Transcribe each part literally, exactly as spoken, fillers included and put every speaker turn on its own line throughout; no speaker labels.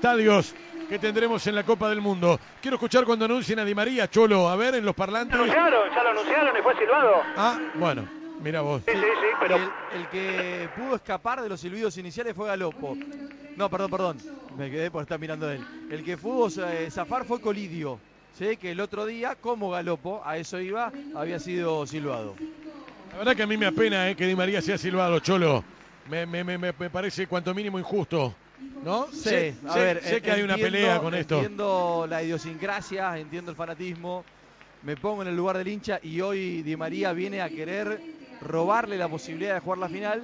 estadios que tendremos en la Copa del Mundo. Quiero escuchar cuando anuncien a Di María, Cholo, a ver, en los parlantes.
Ya lo anunciaron, ya lo anunciaron y fue silbado.
Ah, bueno, mira vos.
Sí, sí, sí, pero...
El, el que pudo escapar de los silbidos iniciales fue Galopo. No, perdón, perdón, me quedé por estar mirando a él. El que pudo eh, zafar fue Colidio. Sé que el otro día, como Galopo, a eso iba, había sido silbado.
La verdad que a mí me apena eh, que Di María sea silbado, Cholo. Me, me, me, me parece cuanto mínimo injusto, ¿no?
Sí,
sé,
a
sé,
ver,
sé que hay una
entiendo,
pelea con esto.
Entiendo la idiosincrasia, entiendo el fanatismo. Me pongo en el lugar del hincha y hoy Di María viene a querer robarle la posibilidad de jugar la final.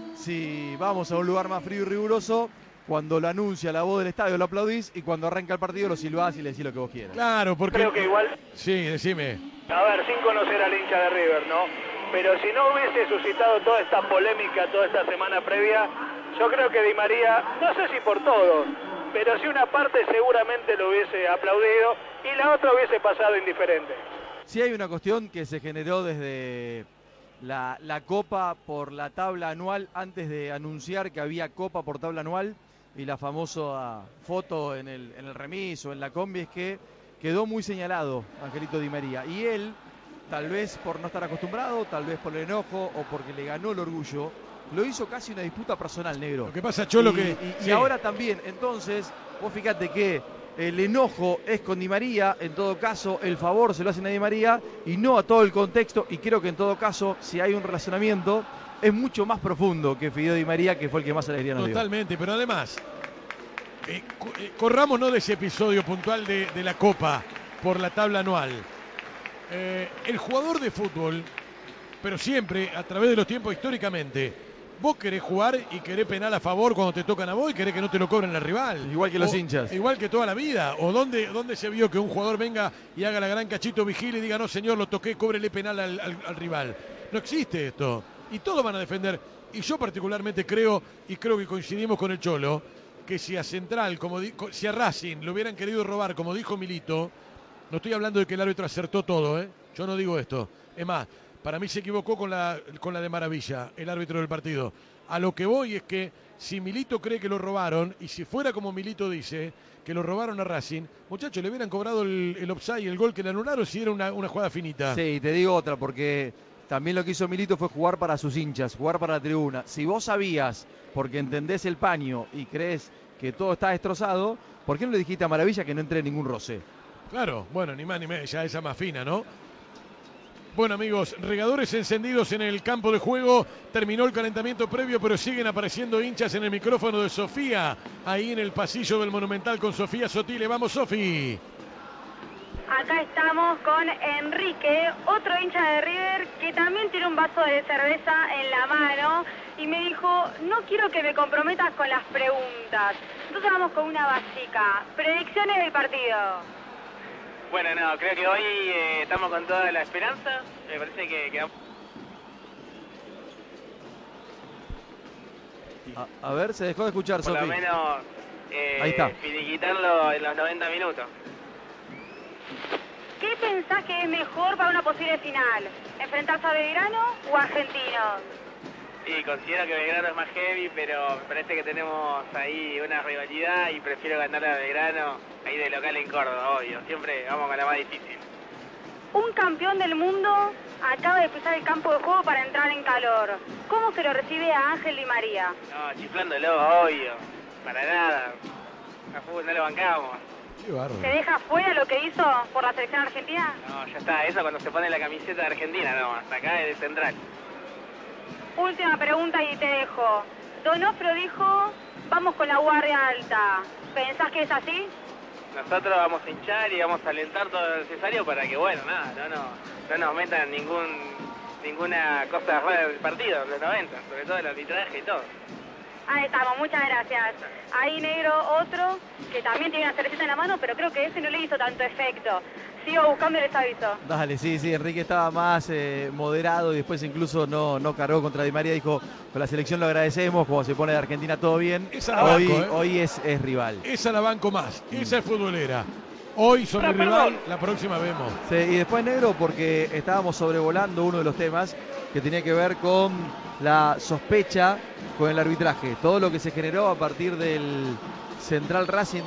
Si vamos a un lugar más frío y riguroso, cuando lo anuncia la voz del estadio lo aplaudís y cuando arranca el partido lo silbás y le decís lo que vos quieras.
Claro, porque...
Creo que igual...
Sí, decime.
A ver, sin conocer al hincha de River, ¿no? Pero si no hubiese suscitado toda esta polémica, toda esta semana previa, yo creo que Di María, no sé si por todo, pero si una parte seguramente lo hubiese aplaudido y la otra hubiese pasado indiferente.
Sí hay una cuestión que se generó desde la, la Copa por la tabla anual, antes de anunciar que había Copa por tabla anual, y la famosa foto en el, en el remis o en la combi, es que quedó muy señalado Angelito Di María. Y él, tal vez por no estar acostumbrado, tal vez por el enojo o porque le ganó el orgullo, lo hizo casi una disputa personal, negro.
Lo que pasa, Cholo,
y,
que...
Y,
sí.
y ahora también, entonces, vos fíjate que el enojo es con Di María, en todo caso, el favor se lo hacen a Di María y no a todo el contexto, y creo que en todo caso, si hay un relacionamiento, es mucho más profundo que Fideo Di María, que fue el que más alegría nos dio.
Totalmente, pero además, eh, eh, corrámonos de ese episodio puntual de, de la Copa por la tabla anual. Eh, el jugador de fútbol, pero siempre, a través de los tiempos históricamente, vos querés jugar y querés penal a favor cuando te tocan a vos y querés que no te lo cobren al rival.
Igual que
o,
los hinchas.
Igual que toda la vida. ¿O dónde, dónde se vio que un jugador venga y haga la gran cachito vigile y diga, no señor, lo toqué, cóbrele penal al, al, al rival? No existe esto. Y todos van a defender. Y yo particularmente creo, y creo que coincidimos con el Cholo, que si a Central, como di, si a Racing lo hubieran querido robar, como dijo Milito, no estoy hablando de que el árbitro acertó todo, ¿eh? Yo no digo esto. Es más, para mí se equivocó con la, con la de Maravilla, el árbitro del partido. A lo que voy es que si Milito cree que lo robaron, y si fuera como Milito dice, que lo robaron a Racing, muchachos, le hubieran cobrado el, el offside, el gol que le anularon, si era una, una jugada finita.
Sí, te digo otra, porque también lo que hizo Milito fue jugar para sus hinchas, jugar para la tribuna. Si vos sabías, porque entendés el paño y crees que todo está destrozado, ¿por qué no le dijiste a Maravilla que no entre ningún roce?
Claro, bueno, ni más ni menos, ya esa más fina, ¿no? Bueno, amigos, regadores encendidos en el campo de juego. Terminó el calentamiento previo, pero siguen apareciendo hinchas en el micrófono de Sofía, ahí en el pasillo del Monumental con Sofía Sotile. Vamos, Sofi.
Acá estamos con Enrique, otro hincha de River, que también tiene un vaso de cerveza en la mano y me dijo, no quiero que me comprometas con las preguntas. Entonces vamos con una básica. Predicciones del partido.
Bueno, no, creo que hoy eh, estamos con toda la esperanza. Me parece que quedamos...
A, a ver, se dejó de escuchar,
Por
Sofi.
lo menos eh,
Ahí está.
finiquitarlo en los noventa minutos.
¿Qué pensás que es mejor para una posible final? ¿Enfrentarse a Belgrano o a Argentinos?
Sí, considero que Belgrano es más heavy, pero me parece que tenemos ahí una rivalidad y prefiero ganar a Belgrano ahí de local en Córdoba, obvio. Siempre vamos con la más difícil.
Un campeón del mundo acaba de pisar el campo de juego para entrar en calor. ¿Cómo se lo recibe a Ángel Di María?
No, chiflándolo, obvio. Para nada. A fútbol no lo bancamos.
Qué bárbaro.
¿Se deja fuera lo que hizo por la selección argentina?
No, ya está. Eso cuando se pone la camiseta de Argentina, no. Hasta acá es de Central.
Última pregunta y te dejo. Donofrio dijo, vamos con la guardia alta. ¿Pensás que es así?
Nosotros vamos a hinchar y vamos a alentar todo lo necesario para que, bueno, nada, no, no, no nos metan ningún, ninguna cosa rara del partido, los noventa, sobre todo el arbitraje y todo.
Ahí estamos, muchas gracias. Ahí negro otro, que también tiene una cervecita en la mano, pero creo que ese no le hizo tanto efecto. Sigo buscando y les aviso.
Dale, sí, sí, Enrique estaba más eh, moderado y después incluso no, no cargó contra Di María. Dijo, con la selección lo agradecemos, como se pone de Argentina todo bien.
Esa la
Hoy,
banco, ¿eh?
hoy es, es rival.
Esa la banco más, esa es futbolera. Hoy son el rival, la próxima vemos.
Sí, y después, negro, porque estábamos sobrevolando uno de los temas que tenía que ver con la sospecha con el arbitraje. Todo lo que se generó a partir del Central Racing